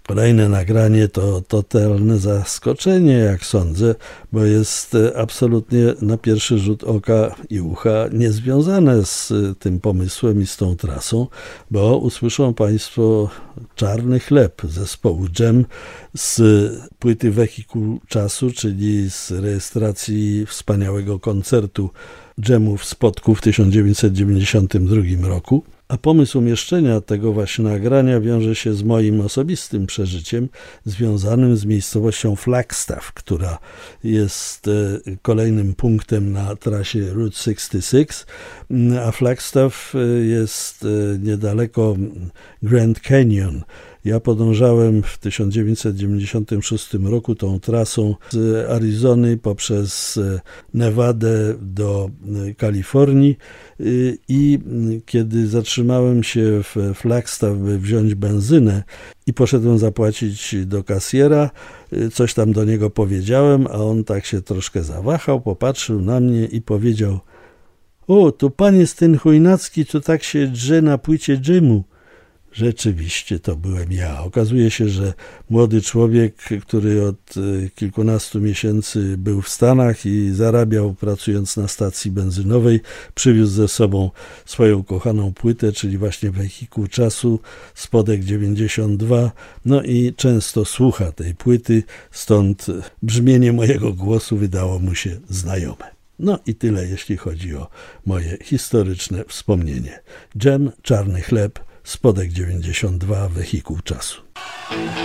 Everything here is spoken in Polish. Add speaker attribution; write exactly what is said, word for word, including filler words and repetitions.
Speaker 1: Kolejne nagranie to totalne zaskoczenie, jak sądzę, bo jest absolutnie na pierwszy rzut oka i ucha niezwiązane z tym pomysłem i z tą trasą, bo usłyszą Państwo Czarny Chleb zespołu Dżem z płyty Wehikuł Czasu, czyli z rejestracji wspaniałego koncertu Dżemów z Spodku w tysiąc dziewięćset dziewięćdziesiątym drugim roku. A pomysł umieszczenia tego właśnie nagrania wiąże się z moim osobistym przeżyciem związanym z miejscowością Flagstaff, która jest kolejnym punktem na trasie Route sześćdziesiąt sześć, a Flagstaff jest niedaleko Grand Canyon. Ja podążałem w tysiąc dziewięćset dziewięćdziesiątym szóstym roku tą trasą z Arizony poprzez Nevadę do Kalifornii i kiedy zatrzymałem się w Flagstaff, by wziąć benzynę i poszedłem zapłacić do kasjera, coś tam do niego powiedziałem, a on tak się troszkę zawahał, popatrzył na mnie i powiedział: „O, to pan jest ten Chojnacki, co tak się drze na płycie Dżemu”. Rzeczywiście to byłem ja. Okazuje się, że młody człowiek, który od kilkunastu miesięcy był w Stanach i zarabiał pracując na stacji benzynowej, przywiózł ze sobą swoją kochaną płytę, czyli właśnie Wehikuł Czasu, Spodek dziewięćdziesiąt dwa, no i często słucha tej płyty, stąd brzmienie mojego głosu wydało mu się znajome. No i tyle, jeśli chodzi o moje historyczne wspomnienie. Dżem, Czarny Chleb, Spodek dziewięćdziesiąt dwa, Wehikuł Czasu.